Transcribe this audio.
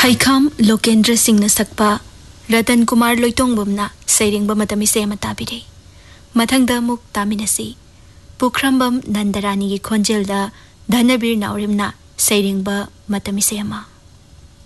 Haikam Lokendra Singh Sakpa Ratan Kumar Loitongboomna Sairingbam Matamise Matabire Mathangda Muk Taminasi Pukrambam Nandarani Konjelda Dhanabir Naurimna Sairingba Matamise Ma